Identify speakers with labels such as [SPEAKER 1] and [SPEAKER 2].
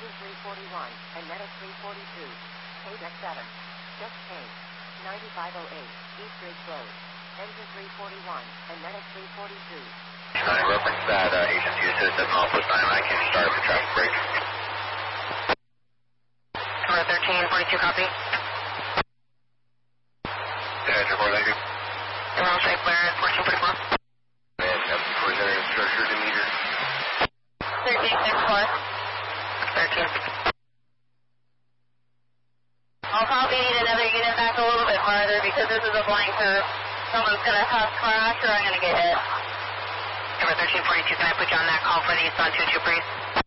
[SPEAKER 1] Engine 341 and Medic 342. KDEC 7. Just change. 9508 East Ridge Road. Engine 341 and Medic 342.
[SPEAKER 2] I reference that Agent 2 says 7 Alpha 9, I can start the traffic break.
[SPEAKER 3] Cover 1342, copy.
[SPEAKER 2] Yeah, report, thank you.
[SPEAKER 3] Wrong side clear at 1444.
[SPEAKER 2] And representative structure to meter.
[SPEAKER 3] 1364. 13. I'll probably need another unit back a little bit farther because this is a blind curve. Someone's going to crash or I'm going to get hit. Cover 1342, can I put you on that call for the Eastbound 22, please?